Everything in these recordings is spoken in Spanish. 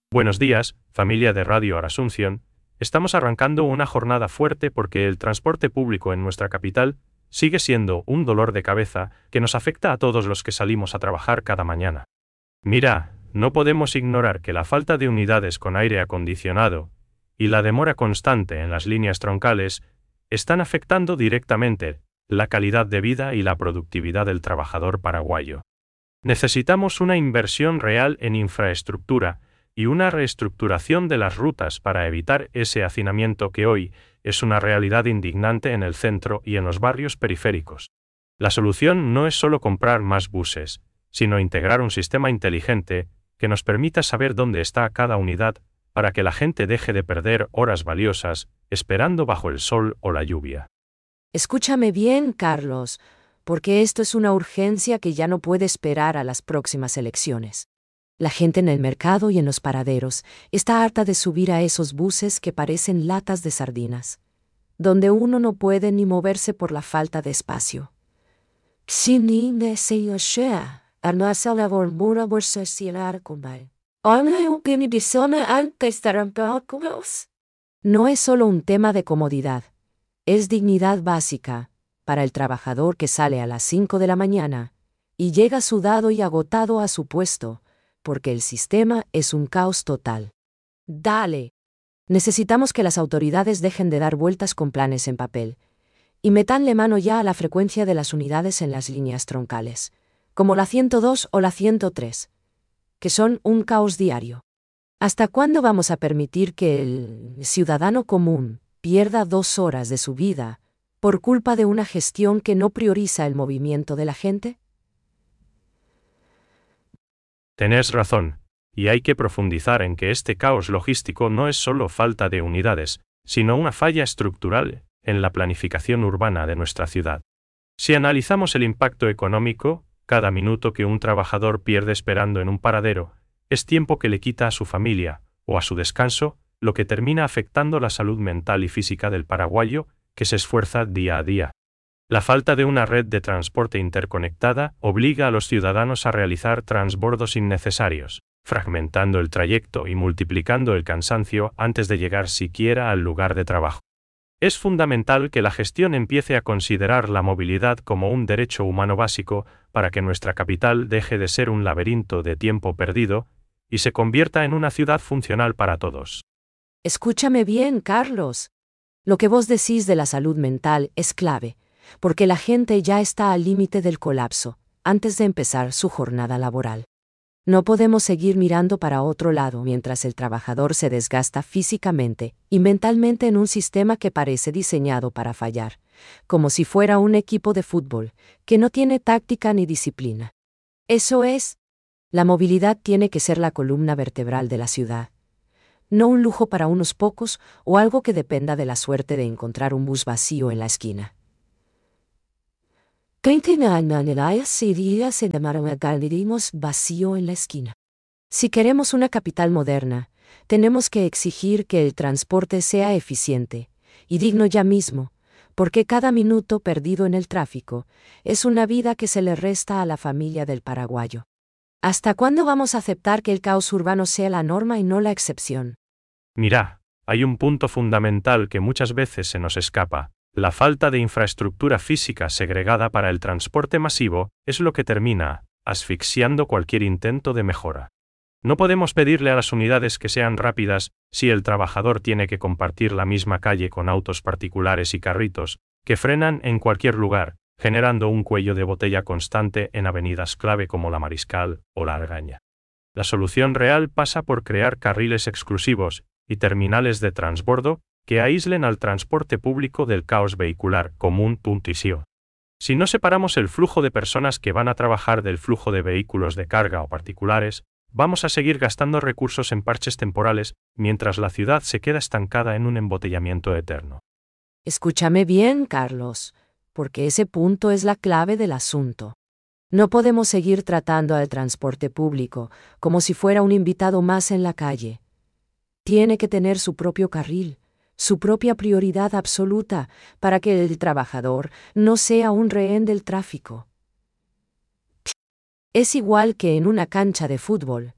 Buenos días, familia de Radio Asunción. Estamos arrancando una jornada fuerte porque el transporte público en nuestra capital sigue siendo un dolor de cabeza que nos afecta a todos los que salimos a trabajar cada mañana. Mira, no podemos ignorar que la falta de unidades con aire acondicionado y la demora constante en las líneas troncales están afectando directamente la calidad de vida y la productividad del trabajador paraguayo. Necesitamos una inversión real en infraestructura y una reestructuración de las rutas para evitar ese hacinamiento que hoy es una realidad indignante en el centro y en los barrios periféricos. La solución no es solo comprar más buses, sino integrar un sistema inteligente que nos permita saber dónde está cada unidad para que la gente deje de perder horas valiosas esperando bajo el sol o la lluvia. Escúchame bien, Carlos, porque esto es una urgencia que ya no puede esperar a las próximas elecciones. La gente en el mercado y en los paraderos está harta de subir a esos buses que parecen latas de sardinas, donde uno no puede ni moverse por la falta de espacio. No es solo un tema de comodidad, es dignidad básica para el trabajador que sale a las 5 de la mañana y llega sudado y agotado a su puesto, porque el sistema es un caos total. Dale. Necesitamos que las autoridades dejen de dar vueltas con planes en papel y metanle mano ya a la frecuencia de las unidades en las líneas troncales, como la 102 o la 103, que son un caos diario. ¿Hasta cuándo vamos a permitir que el ciudadano común pierda 2 horas de su vida por culpa de una gestión que no prioriza el movimiento de la gente? Tenés razón, y hay que profundizar en que este caos logístico no es solo falta de unidades, sino una falla estructural en la planificación urbana de nuestra ciudad. Si analizamos el impacto económico, cada minuto que un trabajador pierde esperando en un paradero es tiempo que le quita a su familia o a su descanso, lo que termina afectando la salud mental y física del paraguayo que se esfuerza día a día. La falta de una red de transporte interconectada obliga a los ciudadanos a realizar transbordos innecesarios, fragmentando el trayecto y multiplicando el cansancio antes de llegar siquiera al lugar de trabajo. Es fundamental que la gestión empiece a considerar la movilidad como un derecho humano básico para que nuestra capital deje de ser un laberinto de tiempo perdido y se convierta en una ciudad funcional para todos. Escúchame bien, Carlos. Lo que vos decís de la salud mental es clave, porque la gente ya está al límite del colapso, antes de empezar su jornada laboral. No podemos seguir mirando para otro lado mientras el trabajador se desgasta físicamente y mentalmente en un sistema que parece diseñado para fallar, como si fuera un equipo de fútbol, que no tiene táctica ni disciplina. Eso es. La movilidad tiene que ser la columna vertebral de la ciudad, no un lujo para unos pocos o algo que dependa de la suerte de encontrar un bus vacío en la esquina. Vacío en la esquina. Si queremos una capital moderna, tenemos que exigir que el transporte sea eficiente y digno ya mismo, porque cada minuto perdido en el tráfico es una vida que se le resta a la familia del paraguayo. ¿Hasta cuándo vamos a aceptar que el caos urbano sea la norma y no la excepción? Mirá, hay un punto fundamental que muchas veces se nos escapa. La falta de infraestructura física segregada para el transporte masivo es lo que termina asfixiando cualquier intento de mejora. No podemos pedirle a las unidades que sean rápidas si el trabajador tiene que compartir la misma calle con autos particulares y carritos, que frenan en cualquier lugar, generando un cuello de botella constante en avenidas clave como la Mariscal o la Argaña. La solución real pasa por crear carriles exclusivos y terminales de transbordo que aíslen al transporte público del caos vehicular común puntisio. Si no separamos el flujo de personas que van a trabajar del flujo de vehículos de carga o particulares, vamos a seguir gastando recursos en parches temporales mientras la ciudad se queda estancada en un embotellamiento eterno. Escúchame bien, Carlos, porque ese punto es la clave del asunto. No podemos seguir tratando al transporte público como si fuera un invitado más en la calle. Tiene que tener su propio carril, su propia prioridad absoluta para que el trabajador no sea un rehén del tráfico. Es igual que en una cancha de fútbol.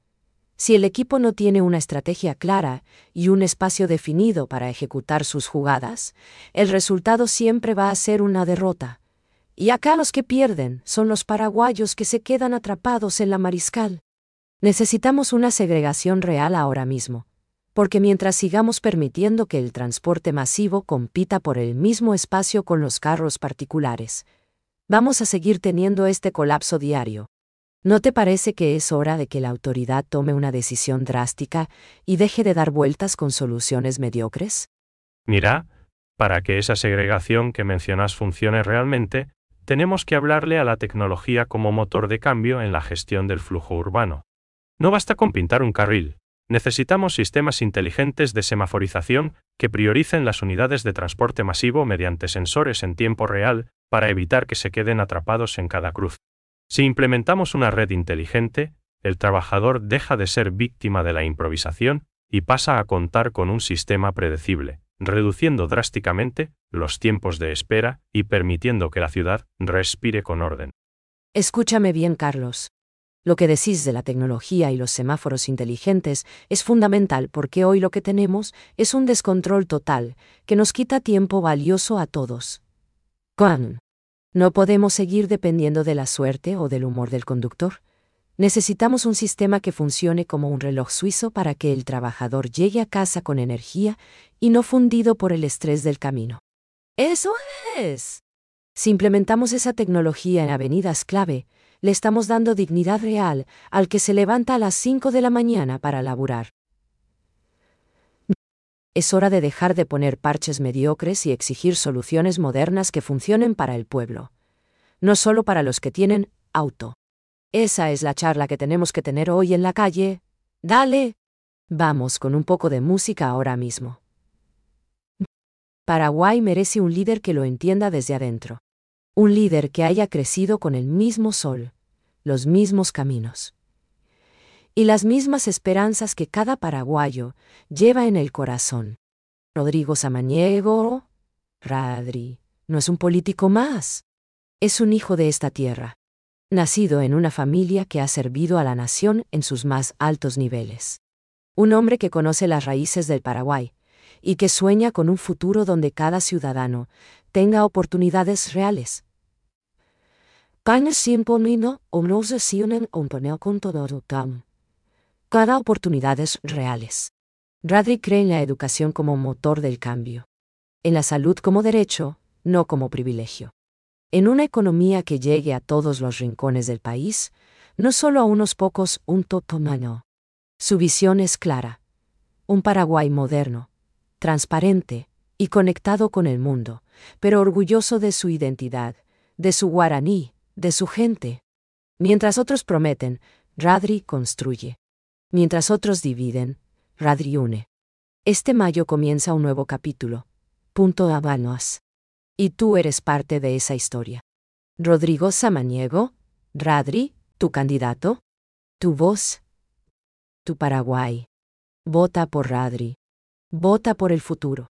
Si el equipo no tiene una estrategia clara y un espacio definido para ejecutar sus jugadas, el resultado siempre va a ser una derrota. Y acá los que pierden son los paraguayos que se quedan atrapados en la Mariscal. Necesitamos una segregación real ahora mismo, porque mientras sigamos permitiendo que el transporte masivo compita por el mismo espacio con los carros particulares, vamos a seguir teniendo este colapso diario. ¿No te parece que es hora de que la autoridad tome una decisión drástica y deje de dar vueltas con soluciones mediocres? Mira, para que esa segregación que mencionas funcione realmente, tenemos que hablarle a la tecnología como motor de cambio en la gestión del flujo urbano. No basta con pintar un carril. Necesitamos sistemas inteligentes de semaforización que prioricen las unidades de transporte masivo mediante sensores en tiempo real para evitar que se queden atrapados en cada cruz. Si implementamos una red inteligente, el trabajador deja de ser víctima de la improvisación y pasa a contar con un sistema predecible, reduciendo drásticamente los tiempos de espera y permitiendo que la ciudad respire con orden. Escúchame bien, Carlos. Lo que decís de la tecnología y los semáforos inteligentes es fundamental porque hoy lo que tenemos es un descontrol total que nos quita tiempo valioso a todos. Juan, no podemos seguir dependiendo de la suerte o del humor del conductor. Necesitamos un sistema que funcione como un reloj suizo para que el trabajador llegue a casa con energía y no fundido por el estrés del camino. ¡Eso es! Si implementamos esa tecnología en avenidas clave, le estamos dando dignidad real al que se levanta a las 5 de la mañana para laburar. Es hora de dejar de poner parches mediocres y exigir soluciones modernas que funcionen para el pueblo. No solo para los que tienen auto. Esa es la charla que tenemos que tener hoy en la calle. ¡Dale! Vamos con un poco de música ahora mismo. Paraguay merece un líder que lo entienda desde adentro. Un líder que haya crecido con el mismo sol, los mismos caminos y las mismas esperanzas que cada paraguayo lleva en el corazón. Rodrigo Samaniego, Radri, no es un político más. Es un hijo de esta tierra, nacido en una familia que ha servido a la nación en sus más altos niveles. Un hombre que conoce las raíces del Paraguay y que sueña con un futuro donde cada ciudadano tenga oportunidades reales. Cada oportunidades reales. Radri cree en la educación como motor del cambio. En la salud como derecho, no como privilegio. En una economía que llegue a todos los rincones del país, no solo a unos pocos, un totomano. Su visión es clara. Un Paraguay moderno, transparente y conectado con el mundo, pero orgulloso de su identidad, de su guaraní, de su gente. Mientras otros prometen, Radri construye. Mientras otros dividen, Radri une. Este mayo comienza un nuevo capítulo. Punto Habanos. Y tú eres parte de esa historia. Rodrigo Samaniego, Radri, tu candidato, tu voz, tu Paraguay. Vota por Radri. Vota por el futuro.